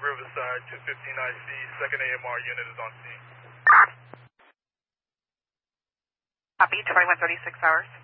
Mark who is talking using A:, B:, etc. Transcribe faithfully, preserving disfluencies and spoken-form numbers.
A: Riverside, two fifteen I C, second A M R unit is on scene.
B: Copy, twenty-one thirty-six hours.